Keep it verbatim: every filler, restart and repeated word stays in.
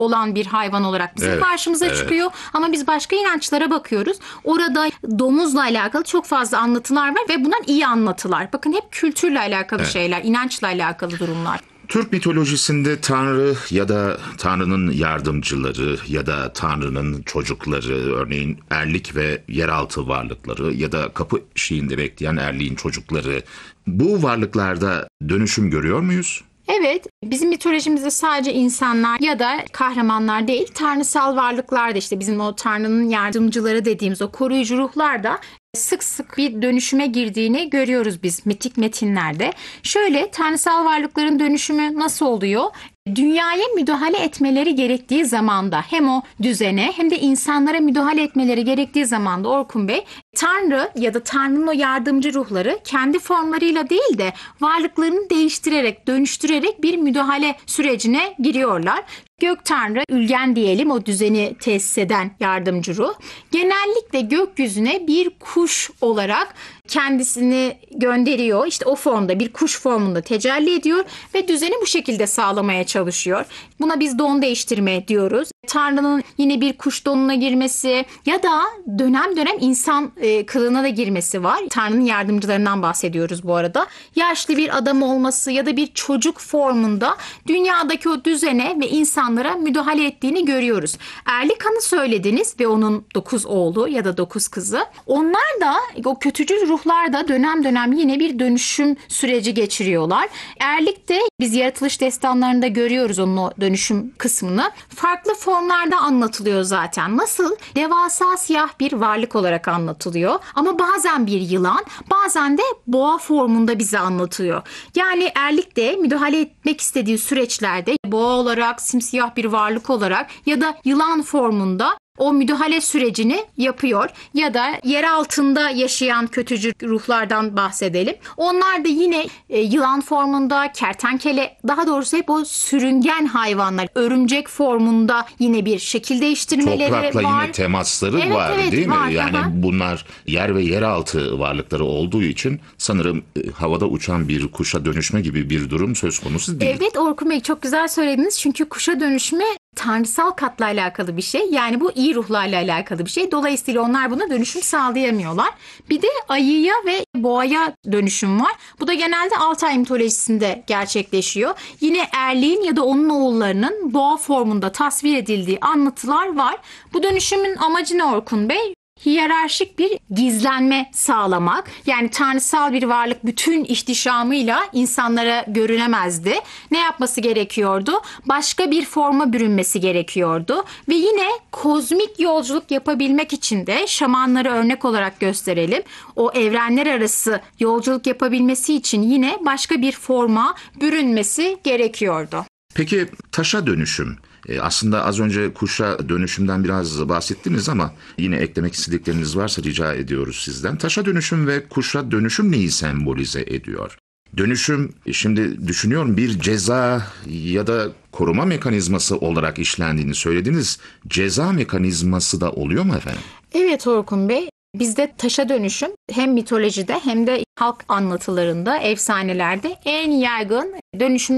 olan bir hayvan olarak bizim Evet, karşımıza evet. çıkıyor. Ama biz başka inançlara bakıyoruz. Orada domuzla alakalı çok fazla anlatılar var ve bunlar iyi anlatılar. Bakın hep kültürle alakalı Evet. şeyler, inançla alakalı durumlar. Türk mitolojisinde Tanrı ya da Tanrı'nın yardımcıları ya da Tanrı'nın çocukları, örneğin erlik ve yeraltı varlıkları ya da kapı eşiğinde bekleyen erliğin çocukları, bu varlıklarda dönüşüm görüyor muyuz? Evet, bizim mitolojimizde sadece insanlar ya da kahramanlar değil, tanrısal varlıklar da işte bizim o Tanrı'nın yardımcıları dediğimiz o koruyucu ruhlar da sık sık bir dönüşüme girdiğini görüyoruz biz mitik metinlerde. Şöyle, tanrısal varlıkların dönüşümü nasıl oluyor? Dünyaya müdahale etmeleri gerektiği zamanda hem o düzene hem de insanlara müdahale etmeleri gerektiği zamanda Orkun Bey, Tanrı ya da Tanrı'nın o yardımcı ruhları kendi formlarıyla değil de varlıklarını değiştirerek, dönüştürerek bir müdahale sürecine giriyorlar. Gök Tanrı, Ülgen diyelim, o düzeni tesis eden yardımcı ruh, genellikle gökyüzüne bir kuş olarak kendisini gönderiyor. İşte o formda, bir kuş formunda tecelli ediyor ve düzeni bu şekilde sağlamaya çalışıyor. Buna biz don değiştirme diyoruz. Tanrı'nın yine bir kuş donuna girmesi ya da dönem dönem insan e, kılığına da girmesi var. Tanrı'nın yardımcılarından bahsediyoruz bu arada. Yaşlı bir adam olması ya da bir çocuk formunda dünyadaki o düzene ve insanlara müdahale ettiğini görüyoruz. Erlikan'ı söylediniz ve onun dokuz oğlu ya da dokuz kızı. Onlar da, o kötücül ruhlar da dönem dönem yine bir dönüşüm süreci geçiriyorlar. Erlik'te biz yaratılış destanlarında görüyoruz onun o dönüşüm kısmını. Farklı formlarda anlatılıyor zaten. Nasıl? Devasa siyah bir varlık olarak anlatılıyor. Ama bazen bir yılan, bazen de boğa formunda bize anlatıyor. Yani Erlik'te müdahale etmek istediği süreçlerde boğa olarak, simsiyah bir varlık olarak ya da yılan formunda o müdahale sürecini yapıyor. Ya da yer altında yaşayan kötücül ruhlardan bahsedelim. Onlar da yine e, yılan formunda, kertenkele, daha doğrusu hep o sürüngen hayvanlar, örümcek formunda yine bir şekil değiştirmeleri Toprakla var. yine temasları Evet, var, evet, değil mi? var. Yani Aha. bunlar yer ve yeraltı varlıkları olduğu için sanırım e, havada uçan bir kuşa dönüşme gibi bir durum söz konusu değil. Evet Orkun Bey, çok güzel söylediniz. Çünkü kuşa dönüşme tanrısal katla alakalı bir şey. Yani bu iyi ruhlarla alakalı bir şey. Dolayısıyla onlar buna dönüşüm sağlayamıyorlar. Bir de ayıya ve boğaya dönüşüm var. Bu da genelde Altay mitolojisinde gerçekleşiyor. Yine erliğin ya da onun oğullarının boğa formunda tasvir edildiği anlatılar var. Bu dönüşümün amacı ne Orkun Bey? Hiyerarşik bir gizlenme sağlamak. Yani tanrısal bir varlık bütün ihtişamıyla insanlara görünemezdi. Ne yapması gerekiyordu? Başka bir forma bürünmesi gerekiyordu. Ve yine kozmik yolculuk yapabilmek için de şamanları örnek olarak gösterelim. O evrenler arası yolculuk yapabilmesi için yine başka bir forma bürünmesi gerekiyordu. Peki taşa dönüşüm? E, Aslında az önce kuşa dönüşümden biraz bahsettiniz ama yine eklemek istedikleriniz varsa rica ediyoruz sizden. Taşa dönüşüm ve kuşa dönüşüm neyi sembolize ediyor? Dönüşüm, şimdi düşünüyorum, bir ceza ya da koruma mekanizması olarak işlendiğini söylediniz. Ceza mekanizması da oluyor mu efendim? Evet Orkun Bey. Bizde taşa dönüşüm hem mitolojide hem de halk anlatılarında, efsanelerde en yaygın dönüşüm